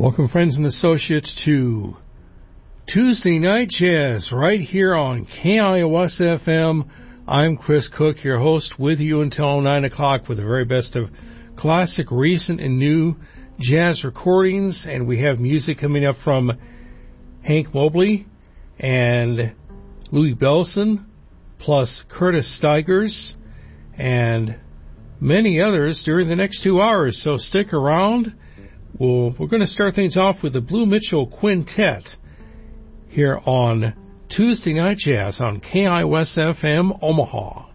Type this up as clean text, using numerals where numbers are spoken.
Welcome, friends and associates, to Tuesday Night Jazz right here on KIOS FM. I'm Chris Cook, your host, with you until 9 o'clock with the very best of classic, recent, and new jazz recordings. And we have music coming up from Hank Mobley and Louis Bellson, plus Curtis Stigers, and many others during the next 2 hours. So stick around. We're going to start things off with the Blue Mitchell Quintet here on Tuesday Night Jazz on KIOS FM Omaha.